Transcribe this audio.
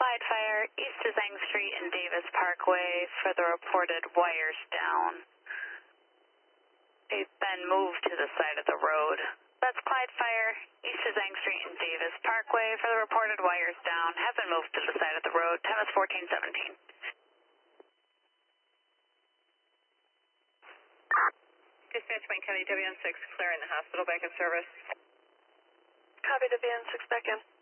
Clyde Fire, east of Zhang Street and Davis Parkway for the reported wires down. They've been moved to the side of the road. That's Clyde Fire, east of Zhang Street and Davis Parkway for the reported wires down. Have been moved to the side of the road. Time is 14:17. Dispatch Wayne County WN6 clearing the hospital back in service. Copy WN6 back in.